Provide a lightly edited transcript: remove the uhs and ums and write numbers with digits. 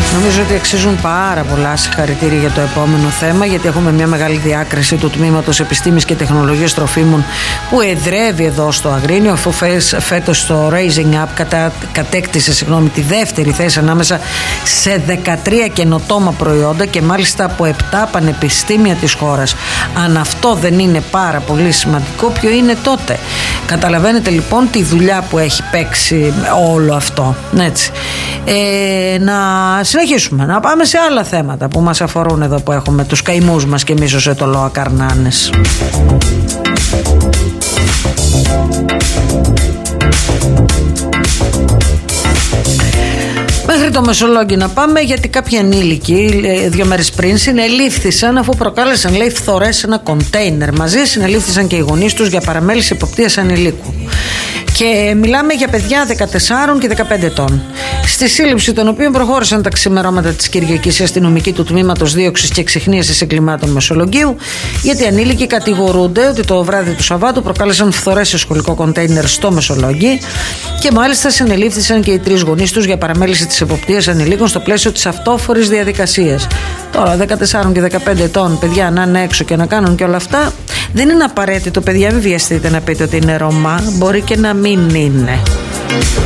Νομίζω ότι αξίζουν πάρα πολλά συγχαρητήρια για το επόμενο θέμα, γιατί έχουμε μια μεγάλη διάκριση του τμήματος Επιστήμης και Τεχνολογίας Τροφίμων που εδρεύει εδώ στο Αγρίνιο, αφού φέτος το Raising Up κατέκτησε τη δεύτερη θέση ανάμεσα σε 13 καινοτόμα προϊόντα και μάλιστα από 7 πανεπιστήμια της χώρας. Αν αυτό δεν είναι πάρα πολύ σημαντικό, ποιο είναι τότε? Καταλαβαίνετε λοιπόν τη δουλειά που έχει παίξει όλο αυτό, έτσι. Να συνεχίσουμε, να πάμε σε άλλα θέματα που μας αφορούν εδώ, που έχουμε τους καημούς μας και εμείς ως ετωλόα καρνάνες. Μέχρι το Μεσολόγγι να πάμε, γιατί κάποιοι ανήλικοι 2 μέρες πριν συνελήφθησαν αφού προκάλεσαν, λέει, φθορές σε ένα κοντέινερ. Μαζί συνελήφθησαν και οι γονείς τους για παραμέληση εποπτείας ανηλίκου. Και μιλάμε για παιδιά 14 και 15 ετών. Στη σύλληψη των οποίων προχώρησαν τα ξημερώματα της Κυριακής οι αστυνομικοί του τμήματος δίωξης και εξιχνίασης εγκλημάτων Μεσολογγίου, γιατί οι ανήλικοι κατηγορούνται ότι το βράδυ του Σαββάτου προκάλεσαν φθορές σε σχολικό κοντέινερ στο Μεσολόγγι και μάλιστα συνελήφθησαν και οι 3 γονείς τους για παραμέληση της εποπτείας ανηλίκων στο πλαίσιο της αυτόφορης διαδικασίας. Τώρα 14 και 15 ετών παιδιά να είναι έξω και να κάνουν και όλα αυτά, δεν είναι απαραίτητο, παιδιά, μην βιαστείτε να πείτε ότι είναι Ρωμά, μπορεί και να μην είναι.